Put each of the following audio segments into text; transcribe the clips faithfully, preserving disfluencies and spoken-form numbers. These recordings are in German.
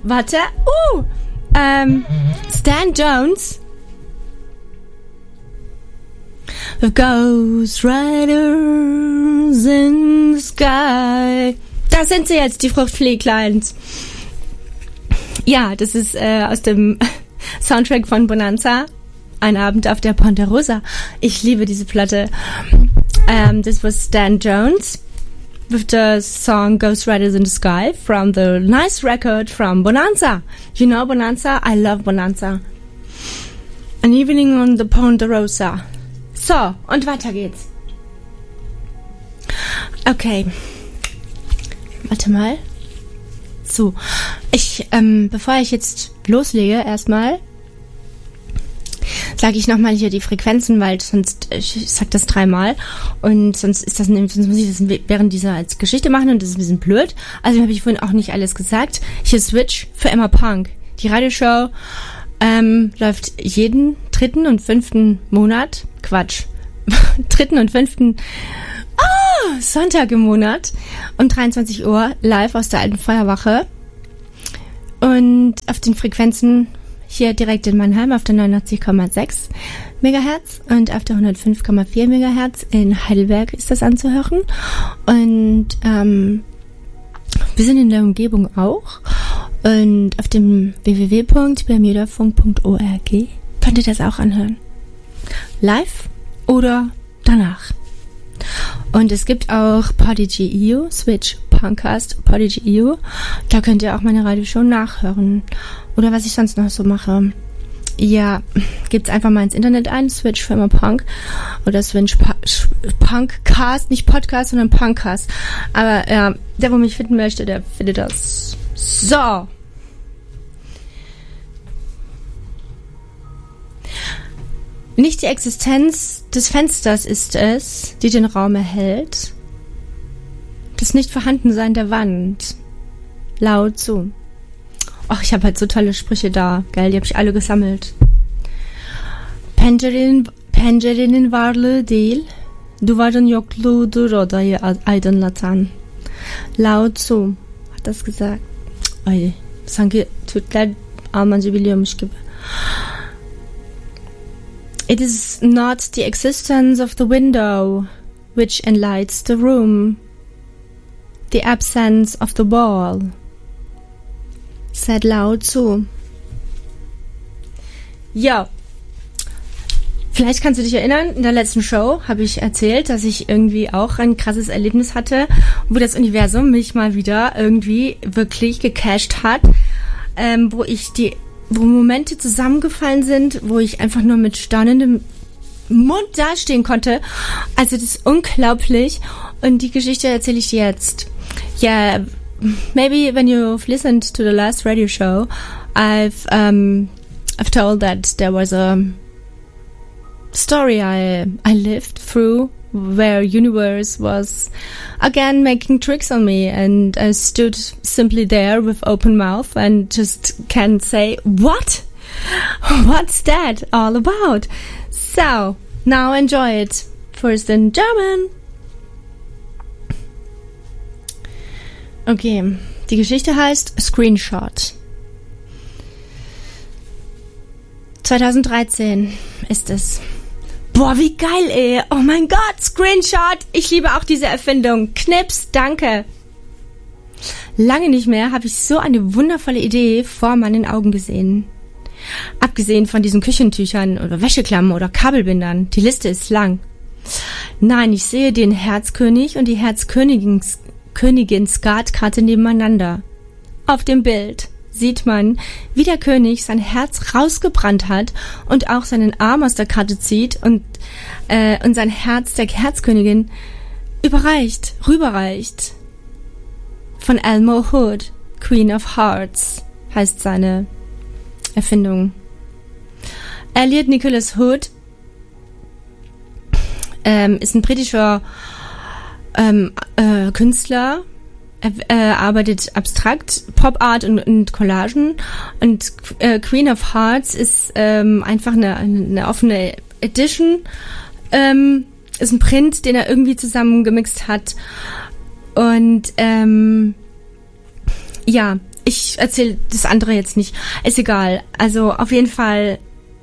warte. Uh, ähm, Stan Jones. The Ghost Riders in the Sky. Da sind sie jetzt, die Fruchtfliegleins. Ja, das ist äh, aus dem Soundtrack von Bonanza. Ein Abend auf der Ponderosa. Ich liebe diese Platte. Um, this was Stan Jones with the song Ghost Riders in the Sky from the nice record from Bonanza. You know Bonanza? I love Bonanza. An Evening on the Ponderosa. So, und weiter geht's. Okay. Warte mal. So, ich, ähm, bevor ich jetzt loslege, erstmal sage ich nochmal hier die Frequenzen, weil sonst, ich sag das dreimal und sonst ist das, sonst muss ich das während dieser als Geschichte machen und das ist ein bisschen blöd. Also habe ich vorhin auch nicht alles gesagt. Hier Switch für Emma Punk. Die Radioshow ähm, läuft jeden dritten und fünften Monat, Quatsch, dritten und fünften oh, Sonntag im Monat um dreiundzwanzig Uhr live aus der alten Feuerwache und auf den Frequenzen hier direkt in Mannheim auf der neunundachtzig Komma sechs Megahertz und auf der hundertfünf Komma vier Megahertz in Heidelberg ist das anzuhören und ähm, wir sind in der Umgebung auch und auf dem w w w punkt bermudafunk punkt org könnt ihr das auch anhören. Live oder danach. Und es gibt auch Podigy punkt e u, Switch Punkcast, Podigy punkt e u. Da könnt ihr auch meine Radioshow nachhören. Oder was ich sonst noch so mache. Ja, gibt's einfach mal ins Internet ein, Switch für Emma Punk. Oder Switch Punkcast, nicht Podcast, sondern Punkcast. Aber ja, der, wo mich finden möchte, der findet das. So. Nicht die Existenz des Fensters ist es, die den Raum erhält. Das Nicht-Vorhandensein der Wand. Lao Tzu. Ach, ich habe halt so tolle Sprüche da, gell? Die habe ich alle gesammelt. Pencerenin, pencerenin varlığı değil, duvarın yokluğudur odayı aydınlatan. Lao Tzu hat das gesagt. Ay, sanki Türkler Almanca biliyormuş gibi. It is not the existence of the window which enlights the room, the absence of the wall, said Lao Tzu. Ja, vielleicht kannst du dich erinnern, in der letzten Show habe ich erzählt, dass ich irgendwie auch ein krasses Erlebnis hatte, wo das Universum mich mal wieder irgendwie wirklich gecasht hat, ähm, wo ich die wo Momente zusammengefallen sind, wo ich einfach nur mit staunendem Mund dastehen konnte. Also das ist unglaublich. Und die Geschichte erzähle ich dir jetzt. Yeah, maybe when you've listened to the last radio show, I've um, I've told that there was a story I I lived through where universe was again making tricks on me, and I stood simply there with open mouth and just can't say, what? What's that all about? So, now enjoy it. First in German. Okay, die Geschichte heißt Screenshot. zwanzig dreizehn ist es. Boah, wie geil, ey. Oh mein Gott, Screenshot. Ich liebe auch diese Erfindung. Knips, danke. Lange nicht mehr habe ich so eine wundervolle Idee vor meinen Augen gesehen. Abgesehen von diesen Küchentüchern oder Wäscheklammern oder Kabelbindern. Die Liste ist lang. Nein, ich sehe den Herzkönig und die Herzkönigin Königin Skatkarte nebeneinander. Auf dem Bild sieht man, wie der König sein Herz rausgebrannt hat und auch seinen Arm aus der Karte zieht und, äh, und sein Herz der Herzkönigin überreicht, rüberreicht. Von Elmo Hood, Queen of Hearts, heißt seine Erfindung. Elliot Nicholas Hood ähm, ist ein britischer ähm, äh, Künstler. Er äh, arbeitet abstrakt, Pop Art und, und Collagen, und äh, Queen of Hearts ist ähm, einfach eine, eine offene Edition, ähm, ist ein Print, den er irgendwie zusammengemixt hat, und ähm, ja, ich erzähle das andere jetzt nicht. Ist egal. Also auf jeden Fall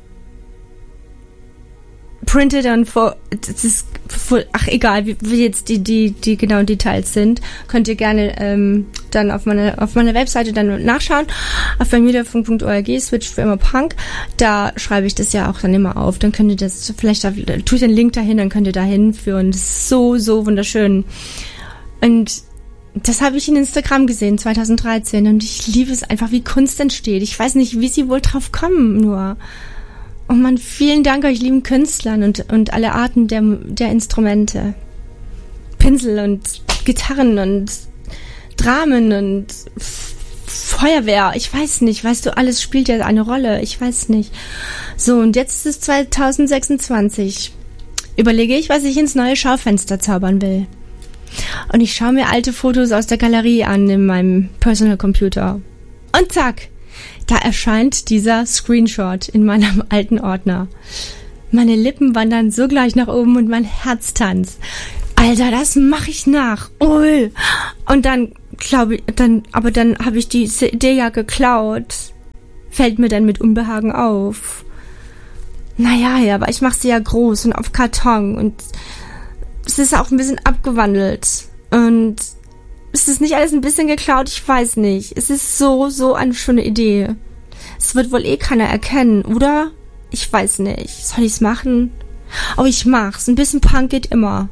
printed und vor, das ist, ach egal, wie, wie jetzt die, die, die genauen Details sind, könnt ihr gerne ähm, dann auf meiner auf meiner Webseite dann nachschauen, auf bermudafunk punkt org, Switch für immer Punk, da schreibe ich das ja auch dann immer auf, dann könnt ihr das, vielleicht da, tue ich den Link dahin, dann könnt ihr da hinführen, das ist so, so wunderschön. Und das habe ich in Instagram gesehen, zwanzig dreizehn, und ich liebe es einfach, wie Kunst entsteht. Ich weiß nicht, wie sie wohl drauf kommen, nur. Oh Mann, vielen Dank euch lieben Künstlern und, und alle Arten der, der Instrumente. Pinsel und Gitarren und Dramen und F- Feuerwehr. Ich weiß nicht, weißt du, alles spielt ja eine Rolle. Ich weiß nicht. So, und jetzt ist es zwanzig sechsundzwanzig. Überlege ich, was ich ins neue Schaufenster zaubern will. Und ich schaue mir alte Fotos aus der Galerie an in meinem Personal Computer. Und zack! Da erscheint dieser Screenshot in meinem alten Ordner. Meine Lippen wandern sogleich nach oben und mein Herz tanzt. Alter, das mache ich nach. Ui. Und dann glaube ich, dann, aber dann habe ich die C D ja geklaut. Fällt mir dann mit Unbehagen auf. Naja, ja, aber ich mache sie ja groß und auf Karton und es ist auch ein bisschen abgewandelt. Und ist es nicht alles ein bisschen geklaut? Ich weiß nicht. Es ist so, so eine schöne Idee. Es wird wohl eh keiner erkennen, oder? Ich weiß nicht. Soll ich's machen? Oh, ich mach's. Ein bisschen Punk geht immer.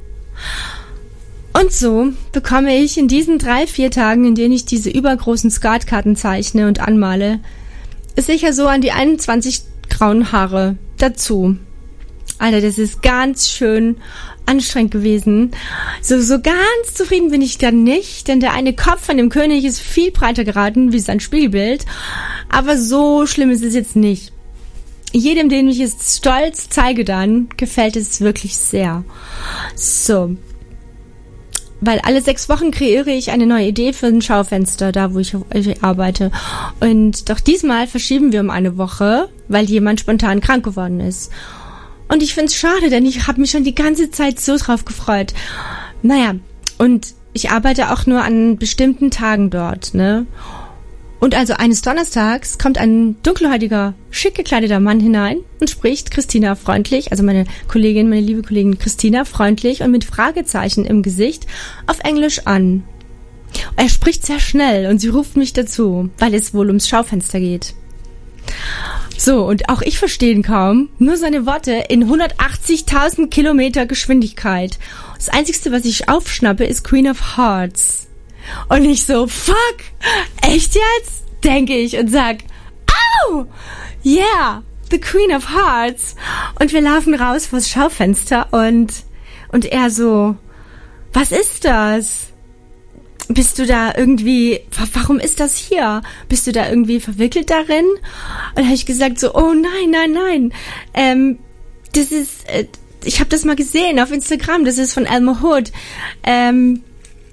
Und so bekomme ich in diesen drei, vier Tagen, in denen ich diese übergroßen Skatkarten zeichne und anmale, sicher so an die einundzwanzig grauen Haare dazu. Alter, das ist ganz schön anstrengend gewesen. So, so ganz zufrieden bin ich dann nicht, denn der eine Kopf von dem König ist viel breiter geraten wie sein Spiegelbild. Aber so schlimm ist es jetzt nicht. Jedem, den ich es stolz zeige dann, gefällt es wirklich sehr. So. Weil alle sechs Wochen kreiere ich eine neue Idee für ein Schaufenster, da wo ich, ich arbeite. Und doch diesmal verschieben wir um eine Woche, weil jemand spontan krank geworden ist. Und ich find's schade, denn ich habe mich schon die ganze Zeit so drauf gefreut. Naja, und ich arbeite auch nur an bestimmten Tagen dort, ne? Und also eines Donnerstags kommt ein dunkelhäutiger, schick gekleideter Mann hinein und spricht Christina freundlich, also meine Kollegin, meine liebe Kollegin Christina freundlich und mit Fragezeichen im Gesicht auf Englisch an. Er spricht sehr schnell und sie ruft mich dazu, weil es wohl ums Schaufenster geht. So, und auch ich verstehe ihn kaum, nur seine Worte in hundertachtzigtausend Kilometer Geschwindigkeit. Das Einzige, was ich aufschnappe, ist Queen of Hearts. Und ich so, fuck, echt jetzt? Denke ich und sag, au, yeah, the Queen of Hearts. Und wir laufen raus vors Schaufenster und, und er so, was ist das? Bist du da irgendwie, warum ist das hier? Bist du da irgendwie verwickelt darin? Und da habe ich gesagt so, oh nein, nein, nein. Ähm, das ist, äh, ich habe das mal gesehen auf Instagram, das ist von Elmer Hood. Ähm,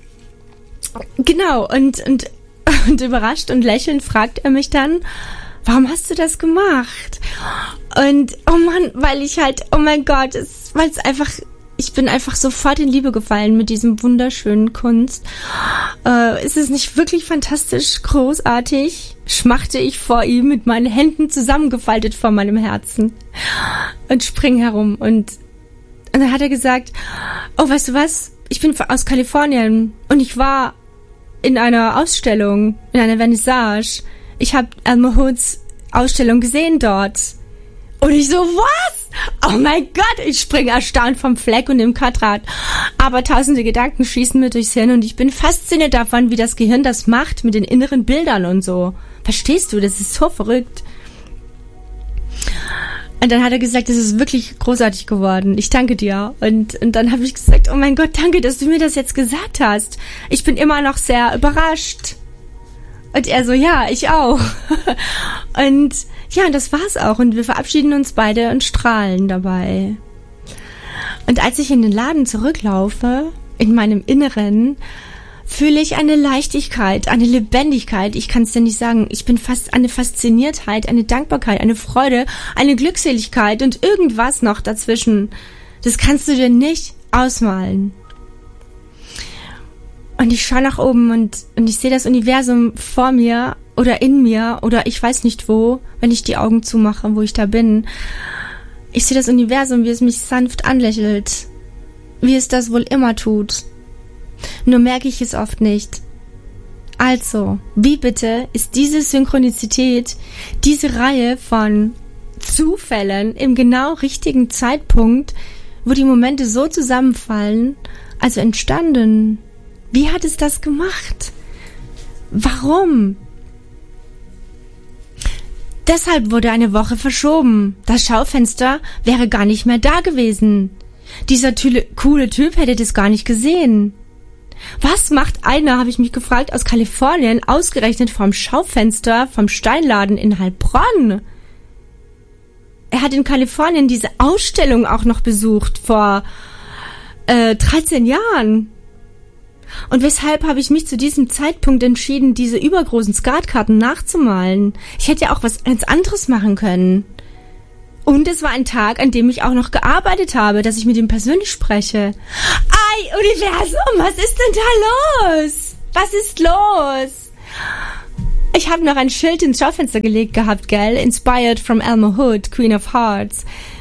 genau, und, und, und überrascht und lächelnd fragt er mich dann, warum hast du das gemacht? Und, oh Mann, weil ich halt, oh mein Gott, weil es einfach... Ich bin einfach sofort in Liebe gefallen mit diesem wunderschönen Kunst. Äh, ist es nicht wirklich fantastisch, großartig? Schmachte ich vor ihm mit meinen Händen zusammengefaltet vor meinem Herzen und spring herum. Und, und dann hat er gesagt, oh, weißt du was? Ich bin aus Kalifornien und ich war in einer Ausstellung, in einer Vernissage. Ich habe Elmer Hoods Ausstellung gesehen dort. Und ich so, was? Oh mein Gott, ich springe erstaunt vom Fleck und im Quadrat. Aber tausende Gedanken schießen mir durchs Hirn und ich bin fasziniert davon, wie das Gehirn das macht mit den inneren Bildern und so. Verstehst du? Das ist so verrückt. Und dann hat er gesagt, das ist wirklich großartig geworden. Ich danke dir. Und, und dann habe ich gesagt, oh mein Gott, danke, dass du mir das jetzt gesagt hast. Ich bin immer noch sehr überrascht. Und er so, ja, ich auch. Und ja, das war's auch. Und wir verabschieden uns beide und strahlen dabei. Und als ich in den Laden zurücklaufe, in meinem Inneren, fühle ich eine Leichtigkeit, eine Lebendigkeit. Ich kann es dir nicht sagen. Ich bin fast eine Fasziniertheit, eine Dankbarkeit, eine Freude, eine Glückseligkeit und irgendwas noch dazwischen. Das kannst du dir nicht ausmalen. Und ich schaue nach oben und, und ich sehe das Universum vor mir oder in mir oder ich weiß nicht wo, wenn ich die Augen zumache, wo ich da bin. Ich sehe das Universum, wie es mich sanft anlächelt, wie es das wohl immer tut. Nur merke ich es oft nicht. Also, wie bitte ist diese Synchronizität, diese Reihe von Zufällen im genau richtigen Zeitpunkt, wo die Momente so zusammenfallen, also entstanden? Wie hat es das gemacht? Warum? Deshalb wurde eine Woche verschoben. Das Schaufenster wäre gar nicht mehr da gewesen. Dieser tüle, coole Typ hätte das gar nicht gesehen. Was macht einer, habe ich mich gefragt, aus Kalifornien ausgerechnet vom Schaufenster vom Steinladen in Heilbronn? Er hat in Kalifornien diese Ausstellung auch noch besucht vor äh, dreizehn Jahren. Und weshalb habe ich mich zu diesem Zeitpunkt entschieden, diese übergroßen Skatkarten nachzumalen? Ich hätte ja auch was ganz anderes machen können. Und es war ein Tag, an dem ich auch noch gearbeitet habe, dass ich mit ihm persönlich spreche. Ei, Universum, was ist denn da los? Was ist los? Ich habe noch ein Schild ins Schaufenster gelegt gehabt, gell? Inspired from Elmer Hood, Queen of Hearts.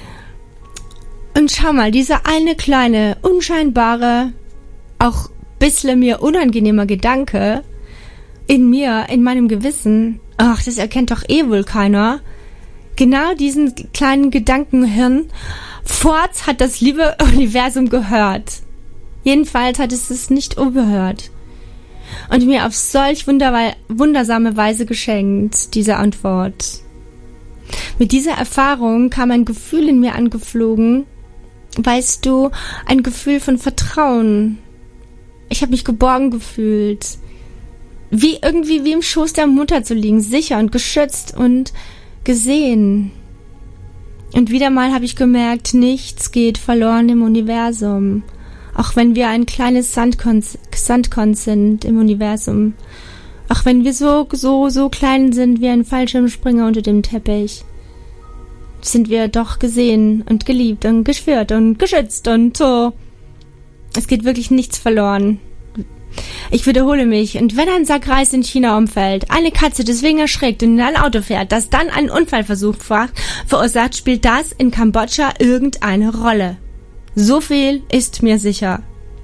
Und schau mal, dieser eine kleine, unscheinbare, auch bisschen mir unangenehmer Gedanke in mir, in meinem Gewissen, ach, das erkennt doch eh wohl keiner, genau diesen kleinen Gedankenhirn, Forts hat das liebe Universum gehört. Jedenfalls hat es es nicht überhört. Und mir auf solch wunderbar, wundersame Weise geschenkt, diese Antwort. Mit dieser Erfahrung kam ein Gefühl in mir angeflogen, weißt du, ein Gefühl von Vertrauen. Ich habe mich geborgen gefühlt, wie irgendwie wie im Schoß der Mutter zu liegen, sicher und geschützt und gesehen. Und wieder mal habe ich gemerkt, nichts geht verloren im Universum, auch wenn wir ein kleines Sandkorn, Sandkorn sind im Universum, auch wenn wir so, so, so klein sind wie ein Fallschirmspringer unter dem Teppich, sind wir doch gesehen und geliebt und geschwört und geschützt und so. Es geht wirklich nichts verloren. Ich wiederhole mich, und wenn ein Sack Reis in China umfällt, eine Katze deswegen erschreckt und in ein Auto fährt, das dann einen Unfallversuch verursacht, spielt das in Kambodscha irgendeine Rolle. So viel ist mir sicher.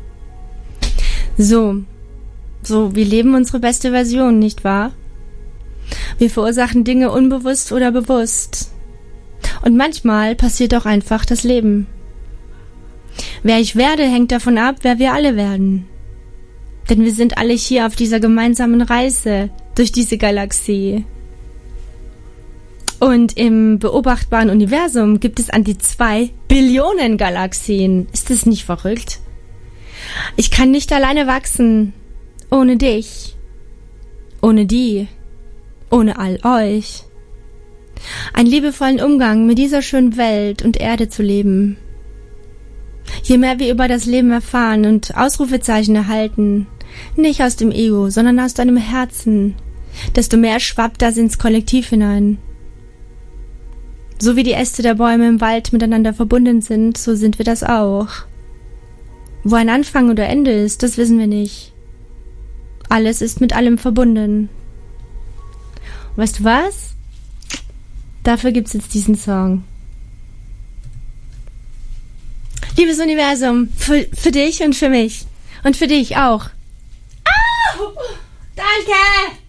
So, so, wir leben unsere beste Version, nicht wahr? Wir verursachen Dinge unbewusst oder bewusst. Und manchmal passiert auch einfach das Leben. Wer ich werde, hängt davon ab, wer wir alle werden. Denn wir sind alle hier auf dieser gemeinsamen Reise durch diese Galaxie. Und im beobachtbaren Universum gibt es an die zwei Billionen Galaxien. Ist das nicht verrückt? Ich kann nicht alleine wachsen. Ohne dich. Ohne die. Ohne all euch. Einen liebevollen Umgang mit dieser schönen Welt und Erde zu leben. Je mehr wir über das Leben erfahren und Ausrufezeichen erhalten, nicht aus dem Ego, sondern aus deinem Herzen, desto mehr schwappt das ins Kollektiv hinein. So wie die Äste der Bäume im Wald miteinander verbunden sind, so sind wir das auch. Wo ein Anfang oder Ende ist, das wissen wir nicht. Alles ist mit allem verbunden. Und weißt du was? Dafür gibt's jetzt diesen Song. Liebes Universum, für, für dich und für mich. Und für dich auch. Au! Danke!